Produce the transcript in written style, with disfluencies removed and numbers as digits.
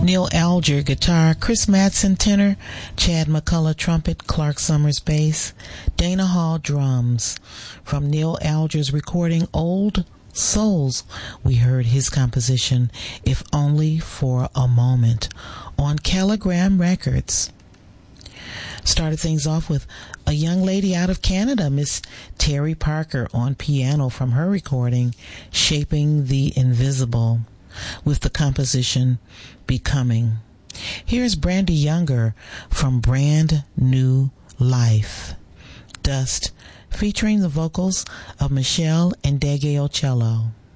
Neil Alger, guitar. Chris Madsen, tenor. Chad McCullough, trumpet. Clark Summers, bass. Dana Hall, drums. From Neil Alger's recording Old Souls, we heard his composition If Only for a Moment on Caligram Records. Started things off with a young lady out of Canada, Miss Terry Parker, on piano from her recording Shaping the Invisible, with the composition Becoming. Here's Brandy Younger from Brand New Life, Dust, featuring the vocals of Michelle and Dege Ocello.